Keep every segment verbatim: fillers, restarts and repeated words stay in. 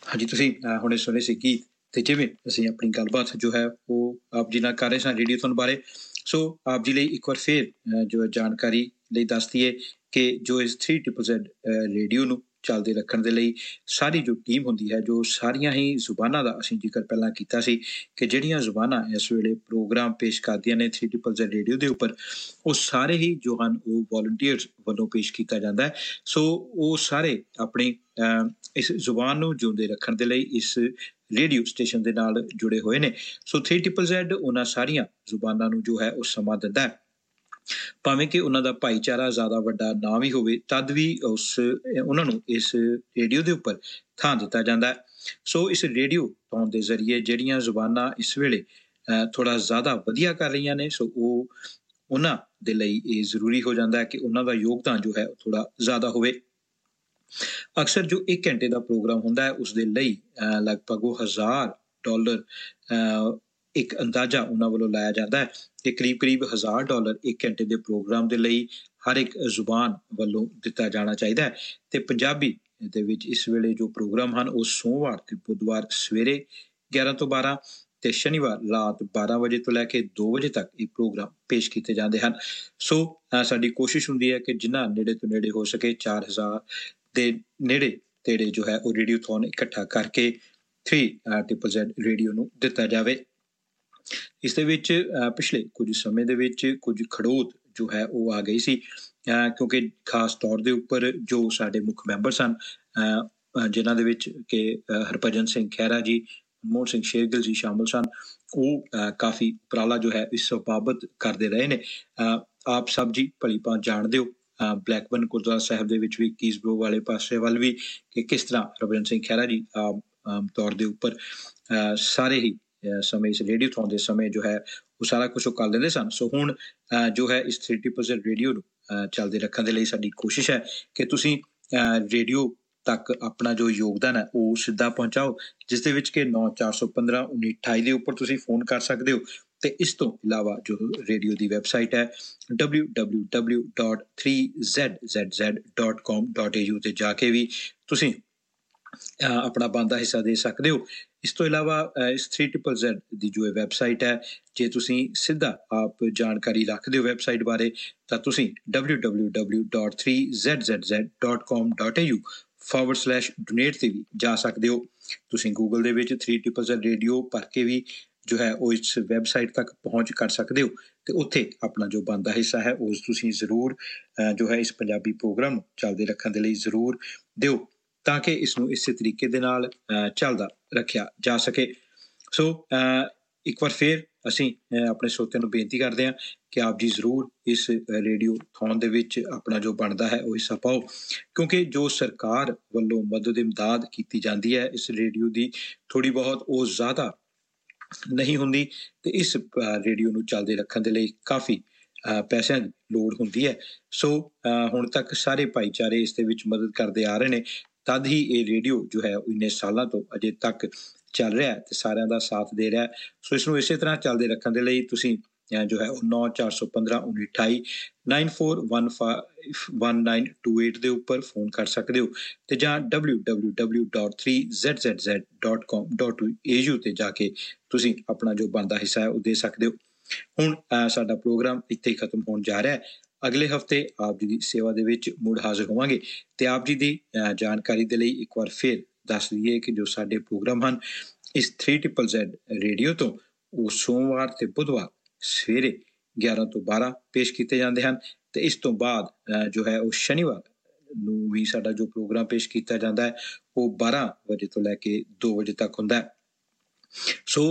ਹਾਂਜੀ, ਤੁਸੀਂ ਹੁਣੇ ਸੁਣੇ ਸੀ ਗੀਤ ਤੇ ਜਿਵੇਂ ਅਸੀਂ ਆਪਣੀ ਗੱਲਬਾਤ ਜੋ ਹੈ ਉਹ ਆਪ ਜੀ ਨਾਲ ਕਰ ਰਹੇ ਸਾਂ ਰੇਡੀਓਥੋਨ ਬਾਰੇ। ਸੋ ਆਪ ਜੀ ਲਈ ਇੱਕ ਵਾਰ ਫੇਰ ਜੋ ਜਾਣਕਾਰੀ ਲਈ ਦੱਸ ਦਈਏ ਕਿ ਜੋ ਇਸ ਥ੍ਰੀ ਟ੍ਰਿਪਲ ਜ਼ੈਡ ਰੇਡੀਓ ਨੂੰ ਚੱਲਦੇ ਰੱਖਣ ਦੇ ਲਈ ਸਾਰੀ ਜੋ ਟੀਮ ਹੁੰਦੀ ਹੈ, ਜੋ ਸਾਰੀਆਂ ਹੀ ਜ਼ੁਬਾਨਾਂ ਦਾ ਅਸੀਂ ਜ਼ਿਕਰ ਪਹਿਲਾਂ ਕੀਤਾ ਸੀ ਕਿ ਜਿਹੜੀਆਂ ਜ਼ੁਬਾਨਾਂ ਇਸ ਵੇਲੇ ਪ੍ਰੋਗਰਾਮ ਪੇਸ਼ ਕਰਦੀਆਂ ਨੇ ਥ੍ਰੀ ਟ੍ਰਿਪਲ ਜ਼ੈਡ ਰੇਡੀਓ ਦੇ ਉੱਪਰ, ਉਹ ਸਾਰੇ ਹੀ ਜੋ ਹਨ ਉਹ ਵੋਲੰਟੀਅਰਸ ਵੱਲੋਂ ਪੇਸ਼ ਕੀਤਾ ਜਾਂਦਾ ਹੈ। ਸੋ ਉਹ ਸਾਰੇ ਆਪਣੀ ਅਹ ਇਸ ਜ਼ੁਬਾਨ ਨੂੰ ਜਿਉਂਦੇ ਰੱਖਣ ਦੇ ਲਈ ਇਸ ਰੇਡੀਓ ਸਟੇਸ਼ਨ ਦੇ ਨਾਲ ਜੁੜੇ ਹੋਏ ਨੇ। ਸੋ ਥ੍ਰੀ ਟ੍ਰਿਪਲ ਜ਼ੈਡ ਉਹਨਾਂ ਸਾਰੀਆਂ ਜ਼ੁਬਾਨਾਂ ਨੂੰ ਜੋ ਹੈ ਉਹ ਸਮਾਂ ਦਿੰਦਾ ਹੈ, ਭਾਵੇਂ ਕਿ ਉਹਨਾਂ ਦਾ ਭਾਈਚਾਰਾ ਜ਼ਿਆਦਾ ਵੱਡਾ ਨਾ ਵੀ ਹੋਵੇ, ਤਦ ਵੀ ਉਸ ਉਹਨਾਂ ਨੂੰ ਇਸ ਰੇਡੀਓ ਦੇ ਉੱਪਰ ਥਾਂ ਦਿੱਤਾ ਜਾਂਦਾ ਹੈ। ਸੋ ਇਸ ਰੇਡੀਓ ਟੋਨ ਦੇ ਜ਼ਰੀਏ ਜਿਹੜੀਆਂ ਜ਼ੁਬਾਨਾਂ ਇਸ ਵੇਲੇ ਥੋੜ੍ਹਾ ਜ਼ਿਆਦਾ ਵਧੀਆ ਕਰ ਰਹੀਆਂ ਨੇ, ਸੋ ਉਹ ਉਹਨਾਂ ਦੇ ਲਈ ਇਹ ਜ਼ਰੂਰੀ ਹੋ ਜਾਂਦਾ ਹੈ ਕਿ ਉਹਨਾਂ ਦਾ ਯੋਗਦਾਨ ਜੋ ਹੈ ਥੋੜ੍ਹਾ ਜ਼ਿਆਦਾ ਹੋਵੇ। ਅਕਸਰ ਜੋ ਇੱਕ ਘੰਟੇ ਦਾ ਪ੍ਰੋਗਰਾਮ ਹੁੰਦਾ ਹੈ ਉਸ ਦੇ ਲਈ ਅਹ ਲਗਭਗ ਉਹ ਹਜ਼ਾਰ ਡਾਲਰ ਅਹ ਇੱਕ ਅੰਦਾਜ਼ਾ ਉਹਨਾਂ ਵੱਲੋਂ ਲਾਇਆ ਜਾਂਦਾ ਹੈ ਕਿ ਕਰੀਬ ਕਰੀਬ ਹਜ਼ਾਰ ਡਾਲਰ ਇੱਕ ਘੰਟੇ ਦੇ ਪ੍ਰੋਗਰਾਮ ਦੇ ਲਈ ਹਰ ਇੱਕ ਜ਼ੁਬਾਨ ਵੱਲੋਂ ਦਿੱਤਾ ਜਾਣਾ ਚਾਹੀਦਾ ਹੈ। ਤੇ ਪੰਜਾਬੀ ਦੇ ਵਿੱਚ ਇਸ ਵੇਲੇ ਜੋ ਪ੍ਰੋਗਰਾਮ ਹਨ ਉਹ ਸੋਮਵਾਰ ਤੇ ਬੁੱਧਵਾਰ ਸਵੇਰੇ ਗਿਆਰਾਂ ਤੋਂ ਬਾਰਾਂ ਤੇ ਸ਼ਨੀਵਾਰ ਰਾਤ ਬਾਰਾਂ ਵਜੇ ਤੋਂ ਲੈ ਕੇ ਦੋ ਵਜੇ ਤੱਕ ਇਹ ਪ੍ਰੋਗਰਾਮ ਪੇਸ਼ ਕੀਤੇ ਜਾਂਦੇ ਹਨ। ਸੋ ਸਾਡੀ ਕੋਸ਼ਿਸ਼ ਹੁੰਦੀ ਹੈ ਕਿ ਜਿੰਨਾ ਨੇੜੇ ਤੋਂ ਨੇੜੇ ਹੋ ਸਕੇ ਚਾਰ ਹਜ਼ਾਰ ਦੇ ਨੇੜੇ ਤੇੜੇ ਜੋ ਹੈ ਉਹ ਰੇਡੀਓਥੋਨ ਇਕੱਠਾ ਕਰਕੇ ਥ੍ਰੀ ਟ੍ਰਿਪਲ ਜ਼ੈਡ ਰੇਡੀਓ ਨੂੰ ਦਿੱਤਾ ਜਾਵੇ। ਇਸ ਦੇ ਵਿੱਚ ਪਿਛਲੇ ਕੁਝ ਸਮੇਂ ਦੇ ਵਿੱਚ ਕੁਝ ਖੜੋਤ ਜੋ ਹੈ ਉਹ ਆ ਗਈ ਸੀ, ਕਿਉਂਕਿ ਖਾਸ ਤੌਰ ਦੇ ਉੱਪਰ ਜੋ ਸਾਡੇ ਮੁੱਖ ਮੈਂਬਰ ਸਨ, ਜਿਨ੍ਹਾਂ ਦੇ ਵਿੱਚ ਕਿ ਹਰਭਜਨ ਸਿੰਘ ਖਹਿਰਾ ਜੀ, ਮਨਮੋਹਨ ਸਿੰਘ ਸ਼ੇਰਗਿੱਲ ਜੀ ਸ਼ਾਮਲ ਸਨ, ਉਹ ਕਾਫੀ ਉਪਰਾਲਾ ਜੋ ਹੈ ਇਸ ਬਾਬਤ ਕਰਦੇ ਰਹੇ ਨੇ। ਆਪ ਸਭ ਜੀ ਭਲੀ ਭਾਂਤ ਜਾਣਦੇ ਹੋ ਬਲੈਕਬਰਨ ਗੁਰਦੁਆਰਾ ਸਾਹਿਬ ਦੇ ਵਿੱਚ ਵੀ ਕੀਸਬਰੋ ਵਾਲੇ ਪਾਸੇ ਵੱਲ ਵੀ ਕਿ ਕਿਸ ਤਰ੍ਹਾਂ ਹਰਭਜਨ ਸਿੰਘ ਖਹਿਰਾ ਜੀ ਆਮ ਆਮ ਤੌਰ ਦੇ ਉੱਪਰ ਸਾਰੇ ਹੀ ਸਮੇਂ ਇਸ ਰੇਡੀਓਥੋਨ ਦੇ ਸਮੇਂ ਜੋ ਹੈ ਉਹ ਸਾਰਾ ਕੁਛ ਉਹ ਕਰ ਲੈਂਦੇ ਸਨ। ਸੋ ਹੁਣ ਜੋ ਹੈ ਇਸ ਥ੍ਰੀ ਟ੍ਰਿਪਲ ਜ਼ੈਡ ਰੇਡੀਓ ਨੂੰ ਚੱਲਦੇ ਰੱਖਣ ਦੇ ਲਈ ਸਾਡੀ ਕੋਸ਼ਿਸ਼ ਹੈ ਕਿ ਤੁਸੀਂ ਰੇਡੀਓ ਤੱਕ ਆਪਣਾ ਜੋ ਯੋਗਦਾਨ ਹੈ ਉਹ ਸਿੱਧਾ ਪਹੁੰਚਾਓ, ਜਿਸ ਦੇ ਵਿੱਚ ਕਿ ਨੌ ਚਾਰ ਸੌ ਪੰਦਰਾਂ ਉੱਨੀ ਅਠਾਈ ਦੇ ਉੱਪਰ ਤੁਸੀਂ ਫੋਨ ਕਰ ਸਕਦੇ ਹੋ। ਤੇ ਇਸ ਤੋਂ ਇਲਾਵਾ ਜੋ ਰੇਡੀਓ ਦੀ ਵੈਬਸਾਈਟ ਹੈ W W W dot three Z Z Z dot com dot A you ਤੇ ਜਾ ਕੇ ਵੀ ਤੁਸੀਂ ਆਪਣਾ ਬਣਦਾ ਹਿੱਸਾ ਦੇ ਸਕਦੇ ਹੋ। ਇਸ ਤੋਂ ਇਲਾਵਾ ਇਸ ਥ੍ਰੀ ਟ੍ਰਿਪਲ ਜ਼ੈਡ ਦੀ ਜੋ ਇਹ ਵੈਬਸਾਈਟ ਹੈ, ਜੇ ਤੁਸੀਂ ਸਿੱਧਾ ਆਪ ਜਾਣਕਾਰੀ ਰੱਖਦੇ ਹੋ ਵੈਬਸਾਈਟ ਬਾਰੇ, ਤਾਂ ਤੁਸੀਂ W W W dot three Z Z Z dot com dot A you forward slash donate ਤੇ ਵੀ ਜਾ ਸਕਦੇ ਹੋ। ਤੁਸੀਂ ਗੂਗਲ ਦੇ ਵਿੱਚ ਥ੍ਰੀ ਟ੍ਰਿਪਲ ਜ਼ੈਡ ਰੇਡੀਓ ਭਰ ਕੇ ਵੀ ਜੋ ਹੈ ਉਹ ਇਸ ਵੈਬਸਾਈਟ ਤੱਕ ਪਹੁੰਚ ਕਰ ਸਕਦੇ ਹੋ ਤੇ ਉੱਥੇ ਆਪਣਾ ਜੋ ਬਣਦਾ ਹਿੱਸਾ ਹੈ ਉਸ ਤੁਸੀਂ ਜ਼ਰੂਰ ਜੋ ਹੈ ਇਸ ਪੰਜਾਬੀ ਪ੍ਰੋਗਰਾਮ ਨੂੰ ਚੱਲਦੇ ਰੱਖਣ ਦੇ ਲਈ ਜ਼ਰੂਰ ਦਿਓ, ਤਾਂ ਕਿ ਇਸ ਨੂੰ ਇਸੇ ਤਰੀਕੇ ਦੇ ਨਾਲ ਚੱਲਦਾ ਰੱਖਿਆ ਜਾ ਸਕੇ। ਸੋ ਇੱਕ ਵਾਰ ਫੇਰ ਅਸੀਂ ਆਪਣੇ ਸਰੋਤਿਆਂ ਨੂੰ ਬੇਨਤੀ ਕਰਦੇ ਹਾਂ ਕਿ ਆਪ ਜੀ ਜ਼ਰੂਰ ਇਸ ਰੇਡੀਓ ਥੋਨ ਦੇ ਵਿੱਚ ਆਪਣਾ ਜੋ ਬਣਦਾ ਹੈ ਉਹ ਹਿੱਸਾ ਪਾਓ, ਕਿਉਂਕਿ ਜੋ ਸਰਕਾਰ ਵੱਲੋਂ ਮਦਦ ਇਮਦਾਦ ਕੀਤੀ ਜਾਂਦੀ ਹੈ ਇਸ ਰੇਡੀਓ ਦੀ ਥੋੜ੍ਹੀ ਬਹੁਤ ਉਹ ਜ਼ਿਆਦਾ ਨਹੀਂ ਹੁੰਦੀ ਤੇ ਇਸ ਰੇਡੀਓ ਨੂੰ ਚੱਲਦੇ ਰੱਖਣ ਦੇ ਲਈ ਕਾਫੀ ਪੈਸਿਆਂ ਦੀ ਲੋੜ ਹੁੰਦੀ ਹੈ। ਸੋ ਹੁਣ ਤੱਕ ਸਾਰੇ ਭਾਈਚਾਰੇ ਇਸ ਦੇ ਵਿੱਚ ਮਦਦ ਕਰਦੇ ਆ ਰਹੇ ਨੇ, ਤਦ ਹੀ ਇਹ ਰੇਡੀਓ ਜੋ ਹੈ ਇੰਨੇ ਸਾਲਾਂ ਤੋਂ ਅਜੇ ਤੱਕ ਚੱਲ ਰਿਹਾ ਤੇ ਸਾਰਿਆਂ ਦਾ ਸਾਥ ਦੇ ਰਿਹਾ। ਸੋ ਇਸ ਨੂੰ ਇਸੇ ਤਰ੍ਹਾਂ ਚੱਲਦੇ ਰੱਖਣ ਦੇ ਲਈ ਤੁਸੀਂ ਜੋ ਹੈ ਉਹ ਨੌ ਚਾਰ ਸੌ ਪੰਦਰਾਂ ਉੱਨੀ ਅਠਾਈ nine four one five one nine to eight ਦੇ ਉੱਪਰ ਫੋਨ ਕਰ ਸਕਦੇ ਹੋ ਤੇ ਜਾਂ W W W dot three Z Z Z dot com dot A you ਤੇ ਜਾ ਕੇ ਤੁਸੀਂ ਆਪਣਾ ਜੋ ਬਣਦਾ ਹਿੱਸਾ ਹੈ ਉਹ ਦੇ ਸਕਦੇ ਹੋ। ਹੁਣ ਸਾਡਾ ਪ੍ਰੋਗਰਾਮ ਇੱਥੇ ਹੀ ਖਤਮ ਹੋਣ ਜਾ ਰਿਹਾ ਹੈ। ਅਗਲੇ ਹਫਤੇ ਆਪ ਜੀ ਦੀ ਸੇਵਾ ਦੇ ਵਿੱਚ ਮੁੜ ਹਾਜ਼ਰ ਹੋਵਾਂਗੇ ਤੇ ਆਪ ਜੀ ਦੀ ਜਾਣਕਾਰੀ ਦੇ ਲਈ ਇੱਕ ਵਾਰ ਫਿਰ ਦੱਸ ਦਈਏ ਕਿ ਜੋ ਸਾਡੇ ਪ੍ਰੋਗਰਾਮ ਹਨ ਇਸ ਥ੍ਰੀ ਟ੍ਰਿਪਲ ਜ਼ੈਡ ਰੇਡੀਓ ਤੋਂ ਉਹ ਸੋਮਵਾਰ ਤੇ ਬੁੱਧਵਾਰ ਸਵੇਰੇ ਗਿਆਰਾਂ ਤੋਂ ਬਾਰਾਂ ਪੇਸ਼ ਕੀਤੇ ਜਾਂਦੇ ਹਨ ਤੇ ਇਸ ਤੋਂ ਬਾਅਦ ਜੋ ਹੈ ਉਹ ਸ਼ਨੀਵਾਰ ਨੂੰ ਵੀ ਸਾਡਾ ਜੋ ਪ੍ਰੋਗਰਾਮ ਪੇਸ਼ ਕੀਤਾ ਜਾਂਦਾ ਹੈ ਉਹ ਬਾਰਾਂ ਵਜੇ ਤੋਂ ਲੈ ਕੇ ਦੋ ਵਜੇ ਤੱਕ ਹੁੰਦਾ ਹੈ। ਸੋ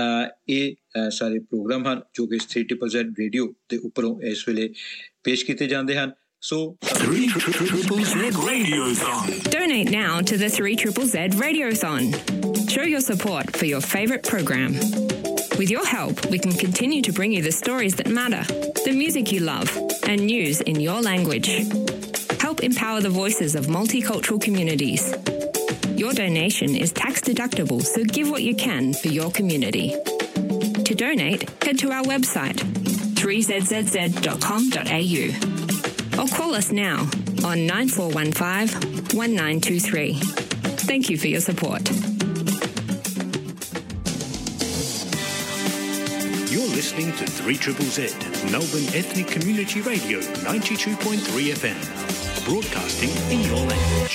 ਇਹ ਸਾਰੇ ਪ੍ਰੋਗਰਾਮ ਹਨ ਜੋ ਕਿ ਥ੍ਰੀ ਟ੍ਰਿਪਲ ਜ਼ੈਡ ਰੇਡੀਓ ਦੇ ਉੱਪਰੋਂ ਇਸ ਵੇਲੇ ਪੇਸ਼ ਕੀਤੇ ਜਾਂਦੇ ਹਨ। So three Triple Z Radiothon. Donate now to the three Triple Z Radiothon. Show your support for your favourite program. With your help, we can continue to bring you the stories that matter, the music you love, and news in your language. Help empower the voices of multicultural communities. Your donation is tax deductible, so give what you can for your community. To donate, head to our website three z z z dot com dot a u. Or call us now on nine four one five one nine two three. Thank you for your support. You're listening to three Z Z, Melbourne Ethnic Community Radio, ninety-two point three F M, broadcasting in your language.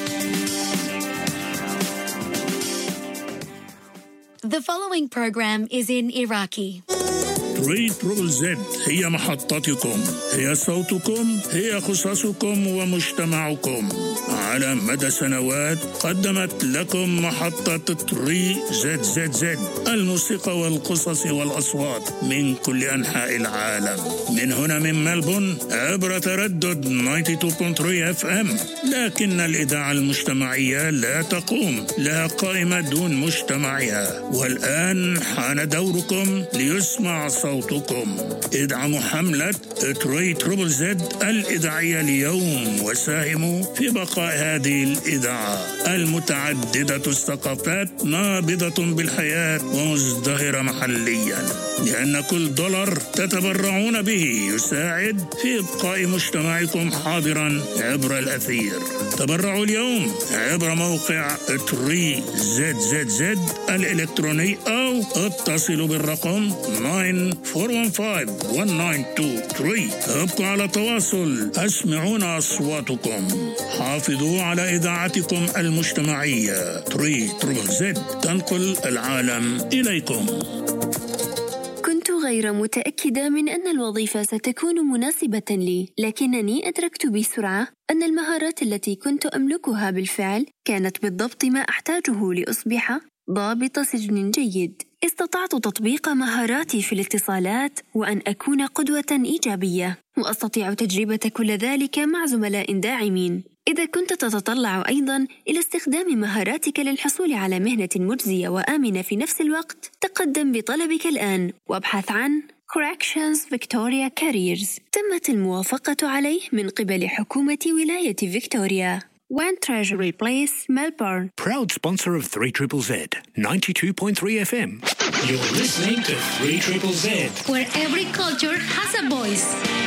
The following program is in Iraqi. three Z Z هي محطتكم، هي صوتكم، هي قصصكم ومجتمعكم. على مدى سنوات قدمت لكم محطة ثري زد زد زد الموسيقى والقصص والأصوات من كل أنحاء العالم. من هنا من ملبون عبر تردد تسعة وتسعين فاصلة ثلاثة اف ام. لكن الإذاعة المجتمعية لا تقوم، لا قائمة دون مجتمعها. والآن حان دوركم ليسمع صوتكم. ادعموا حملة ثري زد زد الإذاعية اليوم وساهموا في بقاء هذه الإذاعة المتعددة الثقافات نابضة بالحياة ومزدهرة محليا، لأن كل دولار تتبرعون به يساعد في إبقاء مجتمعكم حاضرا عبر الأثير. تبرعوا اليوم عبر موقع ثري زد زد زد الإلكتروني أو اتصلوا بالرقم تسعة أربعة واحد خمسة واحد تسعة اثنين ثلاثة. ابقوا على تواصل، اسمعونا أصواتكم. حافظوا على إذاعتكم المجتمعية. ثري زد زد تنقل العالم إليكم. كنت غير متأكدة من أن الوظيفة ستكون مناسبة لي، لكنني أدركت بسرعة أن المهارات التي كنت أملكها بالفعل كانت بالضبط ما أحتاجه لأصبح ضابط سجن جيد. استطعت تطبيق مهاراتي في الاتصالات وأن أكون قدوة إيجابية، وأستطيع تجربة كل ذلك مع زملاء داعمين. إذا كنت تتطلع أيضاً إلى استخدام مهاراتك للحصول على مهنة مجزية وآمنة في نفس الوقت، تقدم بطلبك الآن وابحث عن Corrections Victoria Careers. تمت الموافقة عليه من قبل حكومة ولاية فيكتوريا. One Treasury Place, Melbourne. Proud sponsor of three Z Z Z, ninety-two point three F M. You're listening to three Z Z Z. Where every culture has a voice.